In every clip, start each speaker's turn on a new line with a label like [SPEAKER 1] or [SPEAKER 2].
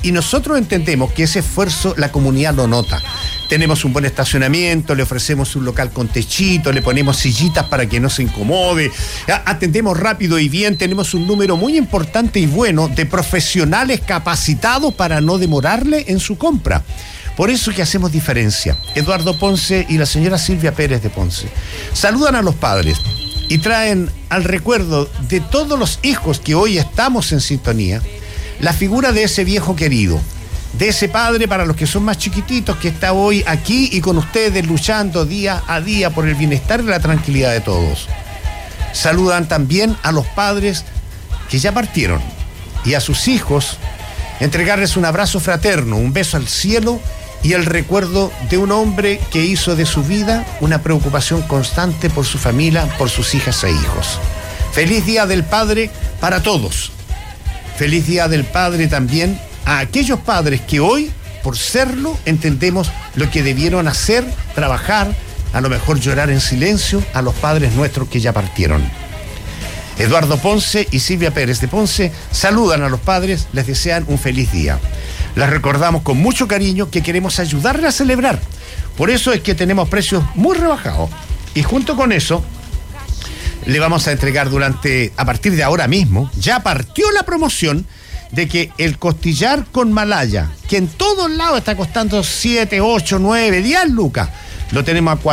[SPEAKER 1] y nosotros entendemos que ese esfuerzo la comunidad lo nota. Tenemos un buen estacionamiento, le ofrecemos un local con techito, le ponemos sillitas para que no se incomode, atendemos rápido y bien, tenemos un número muy importante y bueno de profesionales capacitados para no demorarle en su compra. Por eso que hacemos diferencia. Eduardo Ponce y la señora Silvia Pérez de Ponce saludan a los padres y traen al recuerdo de todos los hijos que hoy estamos en sintonía la figura de ese viejo querido, de ese padre para los que son más chiquititos que está hoy aquí y con ustedes luchando día a día por el bienestar y la tranquilidad de todos. Saludan también a los padres que ya partieron y a sus hijos entregarles un abrazo fraterno, un beso al cielo y el recuerdo de un hombre que hizo de su vida una preocupación constante por su familia, por sus hijas e hijos. Feliz Día del Padre para todos. Feliz Día del Padre también a aquellos padres que hoy, por serlo, entendemos lo que debieron hacer, trabajar, a lo mejor llorar en silencio, a los padres nuestros que ya partieron. Eduardo Ponce y Silvia Pérez de Ponce saludan a los padres, les desean un feliz día. Les recordamos con mucho cariño que queremos ayudarles a celebrar. Por eso es que tenemos precios muy rebajados. Y junto con eso, le vamos a entregar a partir de ahora mismo, ya partió la promoción de que el costillar con malaya, que en todos lados está costando 7, 8, 9, 10 lucas, lo tenemos a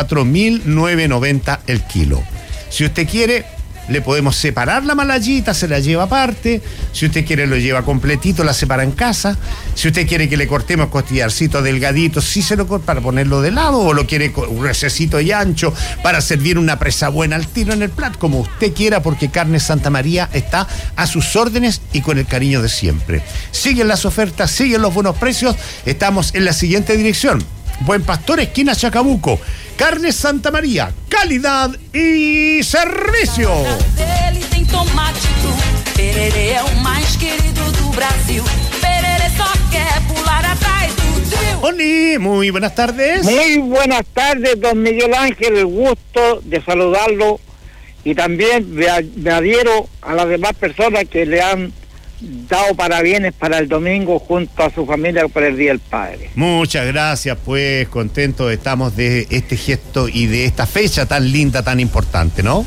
[SPEAKER 1] 4.990 el kilo. Si usted quiere, le podemos separar la malayita, se la lleva aparte. Si usted quiere, lo lleva completito, la separa en casa. Si usted quiere que le cortemos costillarcito delgadito, sí se lo corta para ponerlo de lado, o lo quiere gruesecito y ancho para servir una presa buena al tiro en el plato, como usted quiera, porque Carnes Santa María está a sus órdenes y con el cariño de siempre. Siguen las ofertas, siguen los buenos precios. Estamos en la siguiente dirección: Buen Pastor, esquina Chacabuco. Carnes Santa María, calidad y servicio.
[SPEAKER 2] Tem tomate cru, Pererê é o mais querido do Brasil. Pererê só quer pular atrás do trio.
[SPEAKER 1] Oli, muy buenas tardes.
[SPEAKER 3] Muy buenas tardes, don Miguel Ángel, el gusto de saludarlo, y también me adhiero a las demás personas que le han dado parabienes para el domingo junto a su familia por el Día del Padre.
[SPEAKER 1] Muchas gracias, pues contentos estamos de este gesto y de esta fecha tan linda, tan importante, ¿no?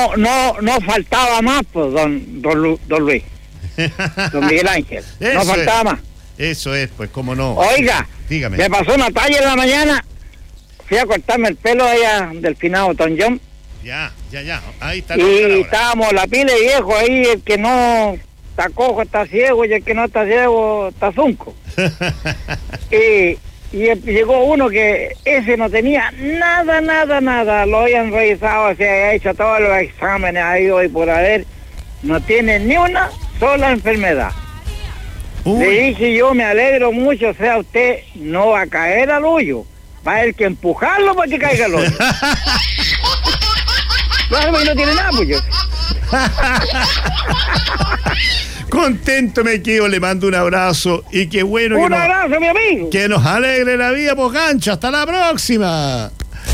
[SPEAKER 3] No faltaba más, pues, don Luis, don Miguel Ángel, no faltaba más.
[SPEAKER 1] Eso es, pues, cómo no.
[SPEAKER 3] Oiga,
[SPEAKER 1] dígame.
[SPEAKER 3] me pasó una talla en la mañana, fui a cortarme el pelo allá del finado Don John.
[SPEAKER 1] Ya, ahí está.
[SPEAKER 3] Y estábamos la pila de viejo ahí, el que no está cojo está ciego y el que no está ciego está zunco. y llegó uno que ese no tenía nada, lo habían revisado, se había hecho todos los exámenes ahí hoy por haber, no tiene ni una sola enfermedad. Le dije yo, me alegro mucho, o sea, usted no va a caer al hoyo, va a haber que empujarlo para que caiga al hoyo. No tiene nada, pues yo.
[SPEAKER 1] Contento me quedo, le mando un abrazo y qué bueno.
[SPEAKER 3] Un abrazo, mi amigo.
[SPEAKER 1] Que nos alegre la vida, pues gancho. Hasta la próxima.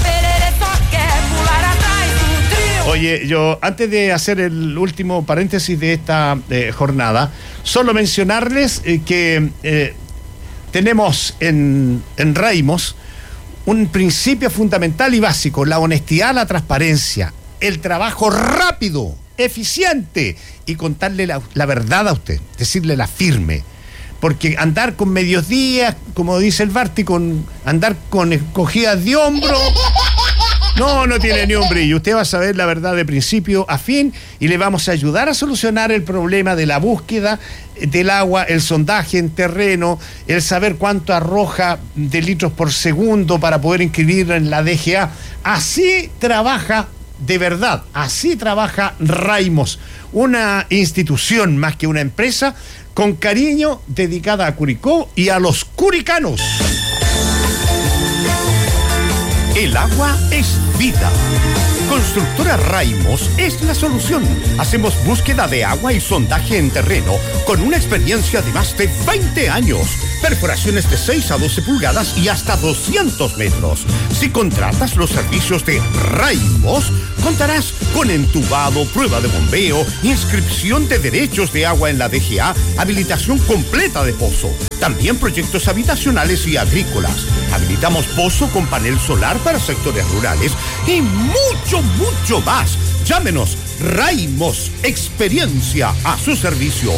[SPEAKER 1] Oye, yo antes de hacer el último paréntesis de esta jornada, solo mencionarles que tenemos en Raimos un principio fundamental y básico: la honestidad, la transparencia, el trabajo rápido, eficiente y contarle la verdad a usted, decirle la firme. Porque andar con medios días, como dice el Barty, andar con escogidas de hombro, no tiene ni un brillo. Usted va a saber la verdad de principio a fin y le vamos a ayudar a solucionar el problema de la búsqueda del agua, el sondaje en terreno, el saber cuánto arroja de litros por segundo para poder inscribir en la DGA. Así trabaja de verdad, así trabaja Raimos, una institución más que una empresa, con cariño, dedicada a Curicó y a los curicanos. El agua es vida. Constructora Raimos es la solución. Hacemos búsqueda de agua y sondaje en terreno con una experiencia de más de 20 años. Perforaciones de 6 a 12 pulgadas y hasta 200 metros. Si contratas los servicios de Raimos, contarás con entubado, prueba de bombeo, inscripción de derechos de agua en la DGA, habilitación completa de pozo. También proyectos habitacionales y agrícolas. Habilitamos pozo con panel solar para sectores rurales y mucho, mucho más. Llámenos. Raimos, experiencia a su servicio.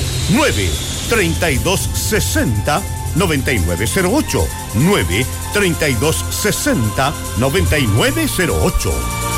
[SPEAKER 1] 9-3260-9908. 9-3260-9908.